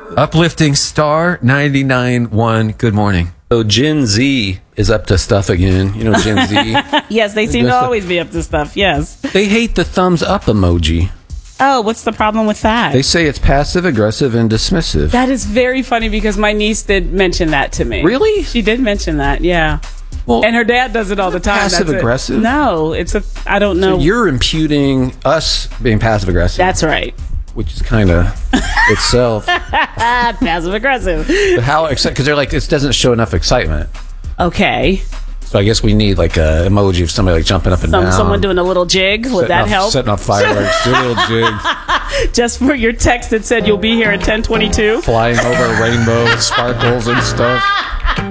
Uplifting Star 99.1. Good morning. So Gen Z is up to stuff again. You know Gen Z? Yes, they seem to always be up to stuff. Yes. They hate the thumbs up emoji. Oh, what's the problem with that? They say it's passive aggressive and dismissive. That is very funny because my niece did mention that to me. Really? She did mention that, yeah. Well, and her dad does it all the time. Passive aggressive? No, I don't know. So you're imputing us being passive aggressive. That's right. Which is kind of itself. Passive aggressive. But how, because they're like, this doesn't show enough excitement. Okay. So I guess we need like a emoji of somebody like jumping up and down. Someone doing a little jig. Would that help? Setting off fireworks. Do a little jig. Just for your text that said you'll be here at 10:22. Flying over rainbows, sparkles and stuff.